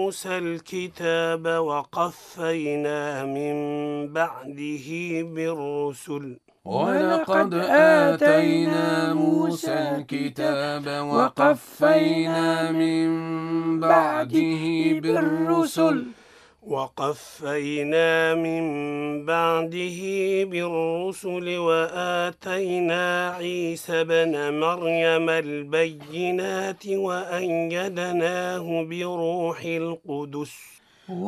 موسى الكتاب وقفينا من بعده بالرسل ولقد آتينا موسى الكتاب وقفينا من بعده بالرسل وآتينا عيسى بن مريم البينات وأيدناه بروح القدس